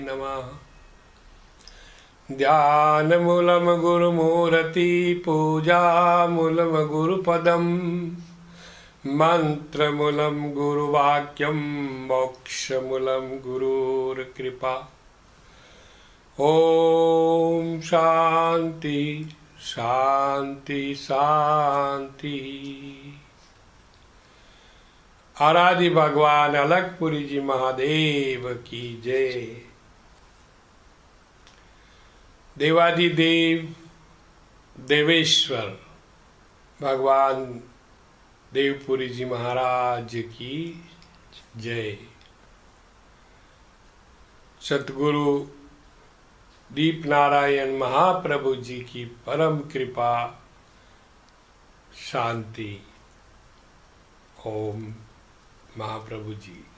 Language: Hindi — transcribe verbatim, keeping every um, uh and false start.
नमः। ध्यानमूलं गुरुमूर्ति पूजामूलं गुरुपदं मंत्रमूलं गुरुवाक्यं मोक्षमूलं गुरुर्कृपा। ओम शांति शांति शांति। आराध्य भगवान अलगपुरी जी महादेव की जय। देवादिदेव देवेश्वर भगवान देवपुरी जी महाराज की जय। सतगुरु दीप नारायण महाप्रभु जी की परम कृपा शांति। ओम महाप्रभु जी।